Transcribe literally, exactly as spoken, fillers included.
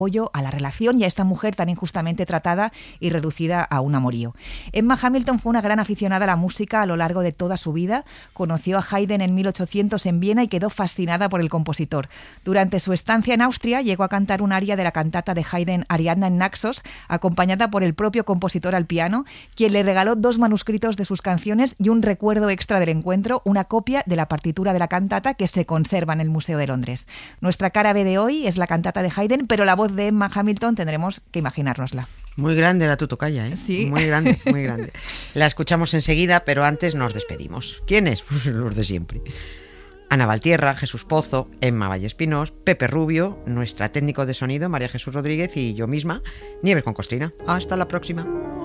apoyo a la relación y a esta mujer tan injustamente tratada y reducida a un amorío. Emma Hamilton fue una gran aficionada a la música a lo largo de toda su vida. Conoció a Haydn en mil ochocientos en Viena y quedó fascinada por el compositor. Durante su estancia en Austria llegó a cantar un aria de la cantata de Haydn Ariadna en Naxos, acompañada por el propio compositor al piano, quien le regaló dos manuscritos de sus canciones y un recuerdo extra del encuentro, una copia de la partitura de la cantata que se conserva en el Museo de Londres. Nuestra cara B de hoy es la cantata de Haydn, pero la voz de Emma Hamilton tendremos que imaginárnosla. Muy grande la tutocaya, ¿eh? Sí. Muy grande, muy grande. La escuchamos enseguida, pero antes nos despedimos. ¿Quiénes? Pues los de siempre. Ana Valtierra, Jesús Pozo, Emma Vallespinós, Pepe Rubio, nuestra técnico de sonido, María Jesús Rodríguez, y yo misma, Nieves con Costrina. Hasta la próxima.